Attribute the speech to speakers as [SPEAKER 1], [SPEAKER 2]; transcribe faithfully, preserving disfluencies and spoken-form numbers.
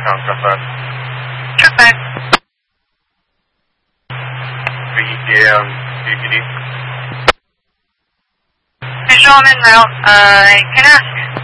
[SPEAKER 1] California, confirm.
[SPEAKER 2] Confirm.
[SPEAKER 1] three P M C P D.
[SPEAKER 2] Visual en route. Uh, can I ask